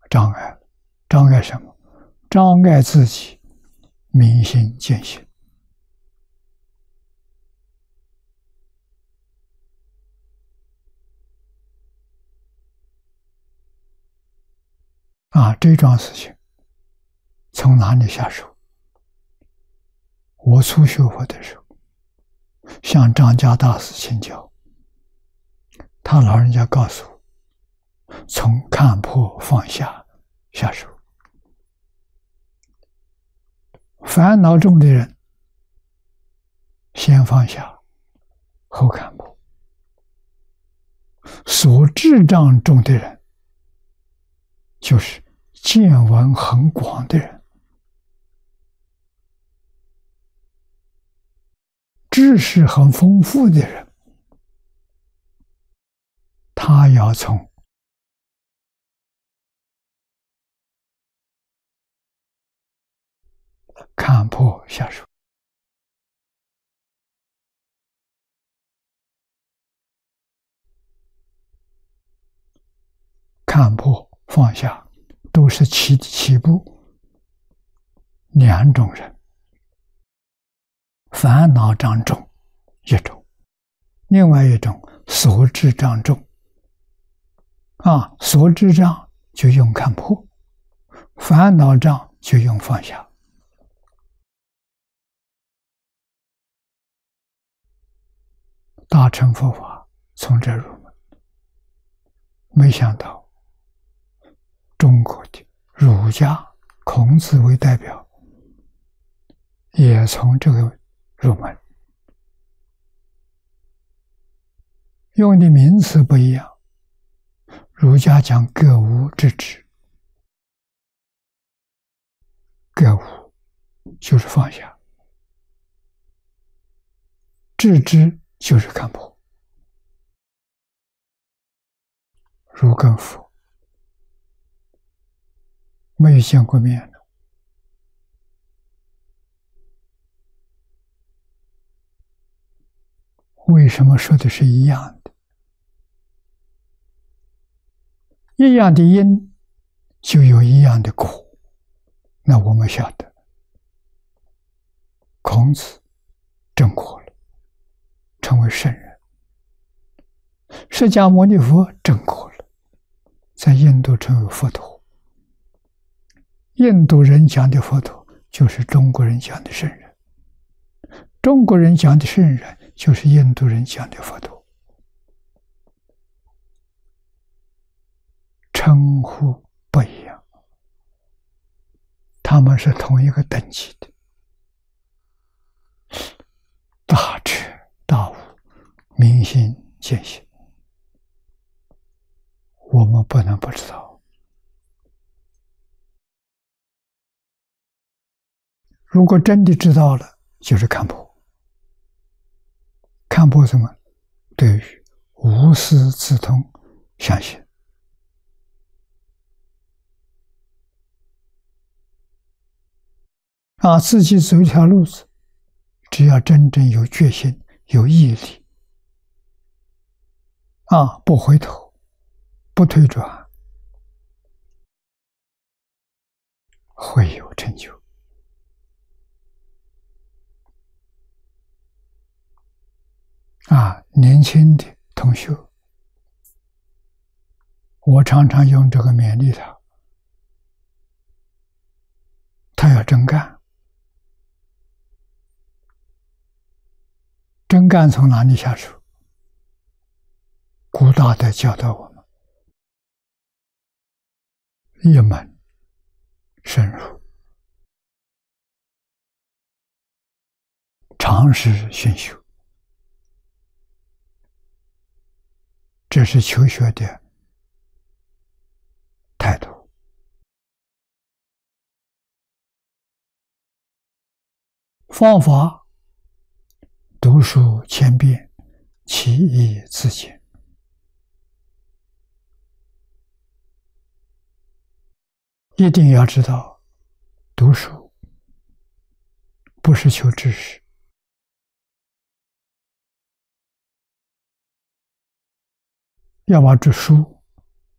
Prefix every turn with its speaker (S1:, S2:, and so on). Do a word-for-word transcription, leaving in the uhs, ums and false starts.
S1: 障碍，障碍什么？障碍自己明心见性。啊，这桩事情从哪里下手？我初学佛的时候，向张家大师请教，他老人家告诉我，从看破放下下手。烦恼重的人，先放下，后看破；所智障重的人，就是见闻很广的人，知识很丰富的人，他要从看破下手。看破放下都是起起步两种人，烦恼障重一种，另外一种所知障重。啊，所知障就用看破，烦恼障就用放下。大乘佛法从这入门，没想到中国的儒家，孔子为代表，也从这个入门，用的名词不一样。儒家讲格物致知，格物就是放下，致知就是看破。儒跟佛没有见过面的，为什么说的是一样的？一样的因就有一样的果。那我们晓得，孔子证果了，成为圣人；释迦牟尼佛证果了，在印度成为佛陀。印度人讲的佛陀就是中国人讲的圣人，中国人讲的圣人就是印度人讲的佛陀。称呼不一样，他们是同一个等级的。大彻大悟，明心见性，我们不能不知道。如果真的知道了，就是看破。看破什么？对于无师自通相信。啊，自己走一条路子，只要真正有决心、有毅力，啊，不回头，不退转，会有成就。啊，年轻的同学，我常常用这个勉励他，他要真干。真干从哪里下手？古大德教导我们：一门深入，长时熏修。这是求学的态度。方法：读书千遍，其义自见。一定要知道，读书不是求知识，要把这书